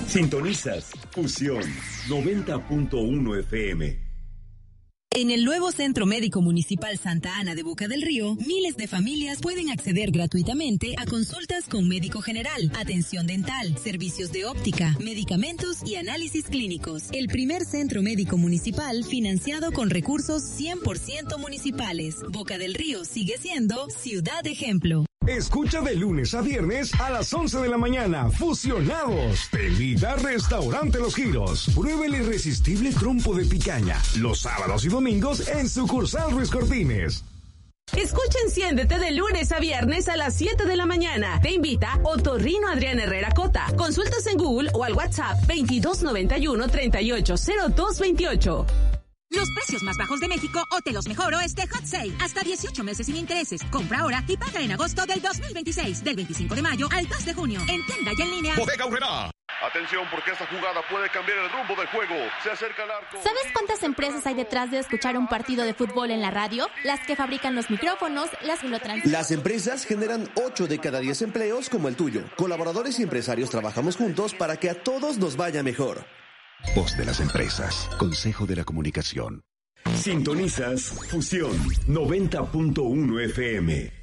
Sintonizas Fusión 90.1 FM. En el nuevo Centro Médico Municipal Santa Ana de Boca del Río, miles de familias pueden acceder gratuitamente a consultas con médico general, atención dental, servicios de óptica, medicamentos y análisis clínicos. El primer centro médico municipal financiado con recursos 100% municipales. Boca del Río sigue siendo ciudad ejemplo. Escucha de lunes a viernes a las 11 de la mañana, Fusionados. Te invita a Restaurante Los Giros. Prueba el irresistible trompo de picaña. Los sábados y domingos en sucursal Ruiz Cortines. Escucha Enciéndete de lunes a viernes a las 7 de la mañana. Te invita Otorrino Adrián Herrera Cota. Consultas en Google o al WhatsApp 2291-380228. Los precios más bajos de México o te los mejoro este Hot Sale. Hasta 18 meses sin intereses. Compra ahora y paga en agosto del 2026. Del 25 de mayo al 2 de junio. En tienda y en línea. Bodega Aurrerá. Atención, porque esta jugada puede cambiar el rumbo del juego. Se acerca el arco. ¿Sabes cuántas empresas hay detrás de escuchar un partido de fútbol en la radio? Las que fabrican los micrófonos, las que lo transmiten. Las empresas generan 8 de cada 10 empleos como el tuyo. Colaboradores y empresarios trabajamos juntos para que a todos nos vaya mejor. Voz de las empresas. Consejo de la Comunicación. Sintonizas Fusión 90.1 FM.